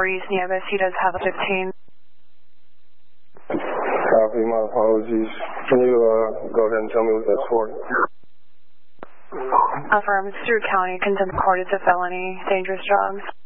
East Nieves. He does have a 15. Copy, my apologies. Can you go ahead and tell me what that's for? Affirm, Stewart County, contempt of court. It's a felony, dangerous drugs.